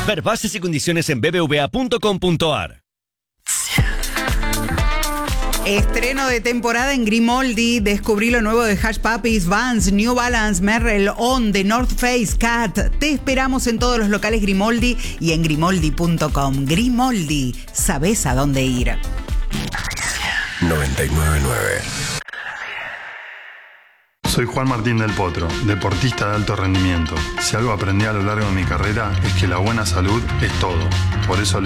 Ver bases y condiciones en bbva.com.ar. Estreno de temporada en Grimaldi. Descubrí lo nuevo de Hush Puppies, Vans, New Balance, Merrell, On, The North Face, Cat. Te esperamos en todos los locales Grimaldi y en grimaldi.com. Grimaldi, sabés a dónde ir. 99.9. Soy Juan Martín del Potro, deportista de alto rendimiento. Si algo aprendí a lo largo de mi carrera es que la buena salud es todo. Por eso